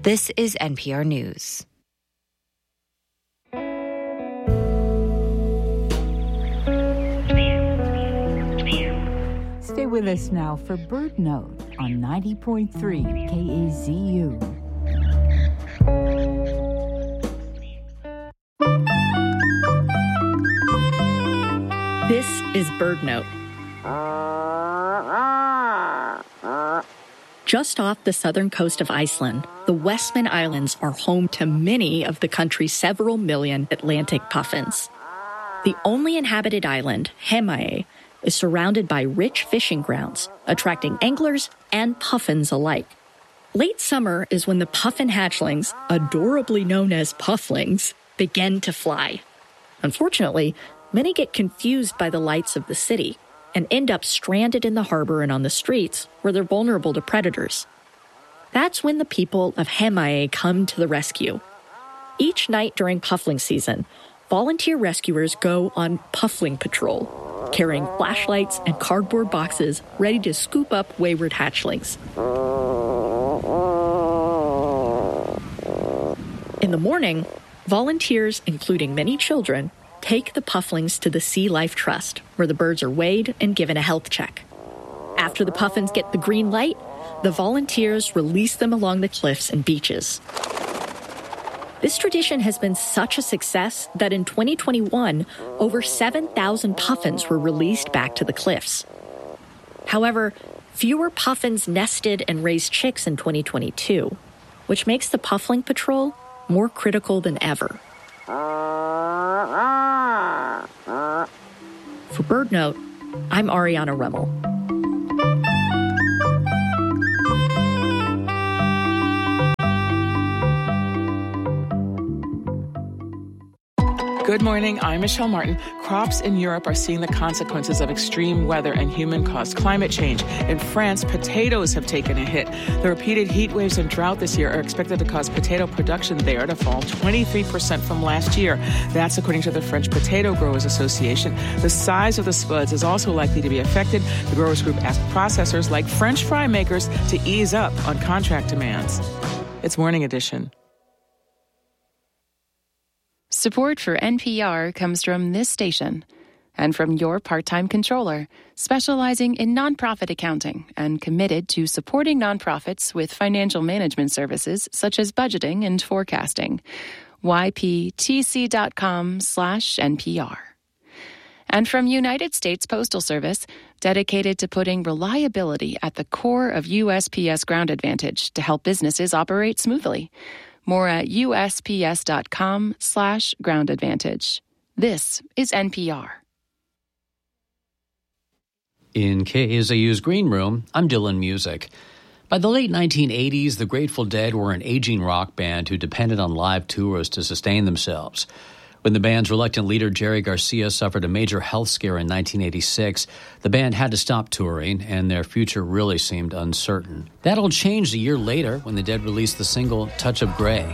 This is NPR News. Stay with us now for Bird Note on 90.3 KAZU. This is Bird Note. Just off the southern coast of Iceland, the Westman Islands are home to many of the country's several million Atlantic puffins. The only inhabited island, Heimaey, is surrounded by rich fishing grounds, attracting anglers and puffins alike. Late summer is when the puffin hatchlings, adorably known as pufflings, begin to fly. Unfortunately, many get confused by the lights of the city and end up stranded in the harbor and on the streets where they're vulnerable to predators. That's when the people of Heimaey come to the rescue. Each night during puffling season, volunteer rescuers go on puffling patrol, carrying flashlights and cardboard boxes ready to scoop up wayward hatchlings. In the morning, volunteers, including many children, take the pufflings to the Sea Life Trust, where the birds are weighed and given a health check. After the puffins get the green light, the volunteers release them along the cliffs and beaches. This tradition has been such a success that in 2021, over 7,000 puffins were released back to the cliffs. However, fewer puffins nested and raised chicks in 2022, which makes the puffling patrol more critical than ever. For Bird Note, I'm Ariana Remmel. Good morning, I'm Michelle Martin. Crops in Europe are seeing the consequences of extreme weather and human-caused climate change. In France, potatoes have taken a hit. The repeated heat waves and drought this year are expected to cause potato production there to fall 23% from last year. That's according to the French Potato Growers Association. The size of the spuds is also likely to be affected. The growers group asked processors like French fry makers to ease up on contract demands. It's Morning Edition. Support for NPR comes from this station and from your part-time controller, specializing in nonprofit accounting and committed to supporting nonprofits with financial management services such as budgeting and forecasting. yptc.com/NPR. And from United States Postal Service, dedicated to putting reliability at the core of USPS Ground Advantage to help businesses operate smoothly. More at USPS.com/Ground Advantage. This is NPR. In KAZU's Green Room, I'm Dylan Music. By the late 1980s, the Grateful Dead were an aging rock band who depended on live tours to sustain themselves. When the band's reluctant leader, Jerry Garcia, suffered a major health scare in 1986, the band had to stop touring, and their future really seemed uncertain. That all changed a year later when the Dead released the single Touch of Grey.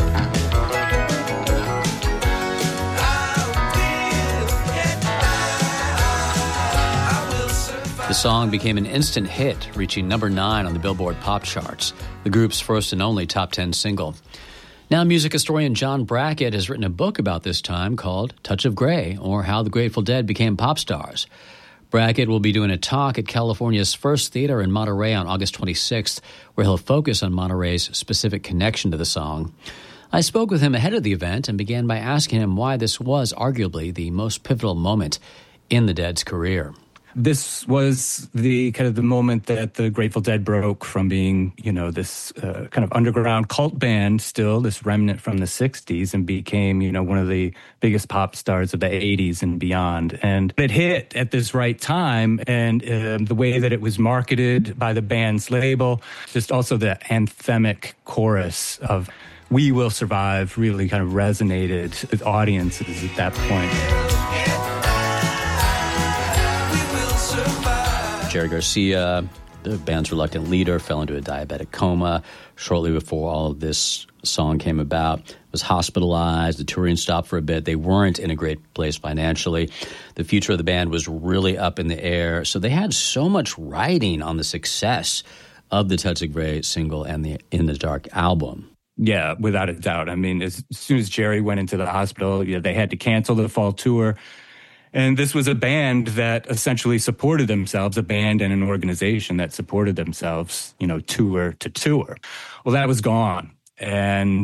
The song became an instant hit, reaching number 9 on the Billboard pop charts, the group's first and only top 10 single. Now, music historian John Brackett has written a book about this time called Touch of Grey, or How the Grateful Dead Became Pop Stars. Brackett will be doing a talk at California's First Theater in Monterey on August 26th, where he'll focus on Monterey's specific connection to the song. I spoke with him ahead of the event and began by asking him why this was arguably the most pivotal moment in the Dead's career. This was the kind of the moment that the Grateful Dead broke from being, this kind of underground cult band, still this remnant from the 60s, and became, one of the biggest pop stars of the 80s and beyond. And it hit at this right time, and the way that it was marketed by the band's label, just also the anthemic chorus of "We Will Survive" really kind of resonated with audiences at that point. Jerry Garcia, the band's reluctant leader, fell into a diabetic coma shortly before all of this song came about, was hospitalized, the touring stopped for a bit. They weren't in a great place financially. The future of the band was really up in the air. So they had so much riding on the success of the Touch of Grey single and the In the Dark album. Yeah, without a doubt. I mean, as soon as Jerry went into the hospital, they had to cancel the fall tour. And this was a band that essentially supported themselves, a band and an organization that supported themselves, tour to tour. Well, that was gone. And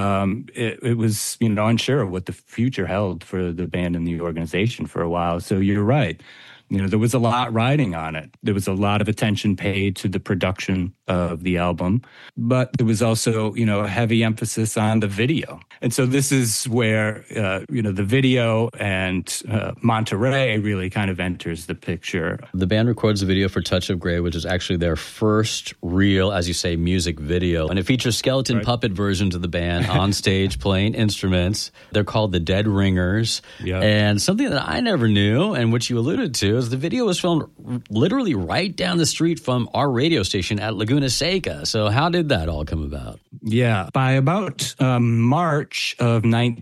it was, unsure of what the future held for the band and the organization for a while. So you're right. There was a lot riding on it. There was a lot of attention paid to the production of the album, but there was also, a heavy emphasis on the video. And so this is where, the video and Monterey really kind of enters the picture. The band records a video for Touch of Grey, which is actually their first real, as you say, music video. And it features skeleton puppet versions of the band on stage playing instruments. They're called the Dead Ringers. Yep. And something that I never knew, and which you alluded to, is the video was filmed literally right down the street from our radio station at Laguna Seca. So how did that all come about? Yeah, by about March of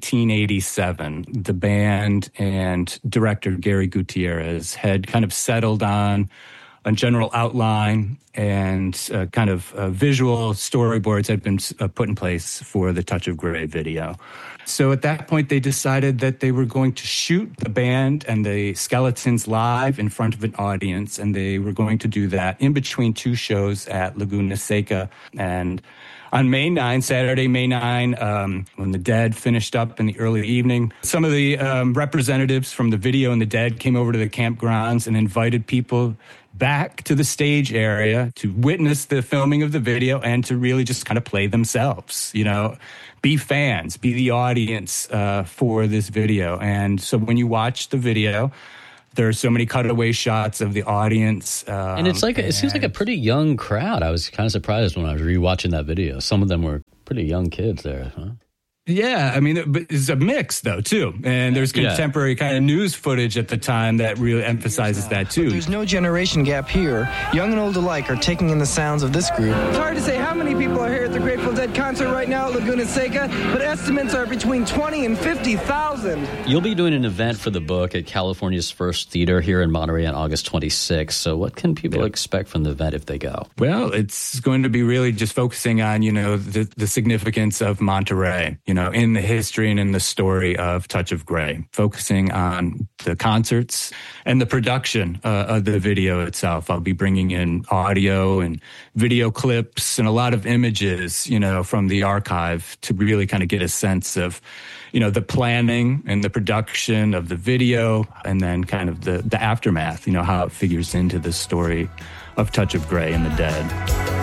1987, the band and director Gary Gutierrez had kind of settled on a general outline, and kind of visual storyboards had been put in place for the Touch of Grey video. So at that point, they decided that they were going to shoot the band and the Skeletons live in front of an audience, and they were going to do that in between two shows at Laguna Seca. And on May 9, Saturday, May 9, when the Dead finished up in the early evening, some of the representatives from the Video and the Dead came over to the campgrounds and invited people back to the stage area to witness the filming of the video and to really just kind of play themselves, be fans, be the audience for this video. And so when you watch the video, there are so many cutaway shots of the audience. And it's like, it seems like a pretty young crowd. I was kind of surprised when I was rewatching that video. Some of them were pretty young kids there, huh? Yeah, I mean, it's a mix, though, too. And there's contemporary kind of news footage at the time that really emphasizes that, too. But there's no generation gap here. Young and old alike are taking in the sounds of this group. It's hard to say how many people are here at the Grateful Dead concert right now at Laguna Seca, but estimates are between 20 and 50,000. You'll be doing an event for the book at California's First Theater here in Monterey on August 26th. So what can people expect from the event if they go? Well, it's going to be really just focusing on, the significance of Monterey, in the history and in the story of Touch of Grey, focusing on the concerts and the production of the video itself. I'll be bringing in audio and video clips and a lot of images, from the archive to really kind of get a sense of, the planning and the production of the video, and then kind of the aftermath, how it figures into the story of Touch of Grey and the Dead.